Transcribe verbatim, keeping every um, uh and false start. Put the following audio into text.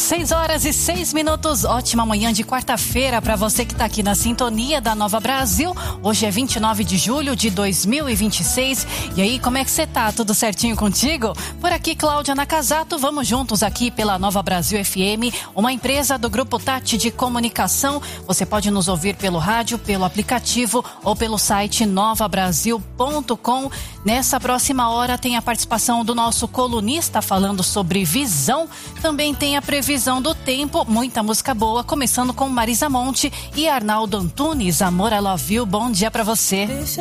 seis horas e seis minutos, ótima manhã de quarta-feira para você que está aqui na sintonia da Nova Brasil. Hoje é vinte e nove de julho de dois mil e vinte e seis. E aí, como é que você tá? Tudo certinho contigo? Por aqui, Cláudia Nakazato, vamos juntos aqui pela Nova Brasil F M, uma empresa do Grupo Tati de Comunicação. Você pode nos ouvir pelo rádio, pelo aplicativo ou pelo site nova brasil ponto com. Nessa próxima hora tem a participação do nosso colunista falando sobre visão. Também tem a previsão do tempo, muita música boa, começando com Marisa Monte e Arnaldo Antunes. Amor, I Love You. Bom dia pra você.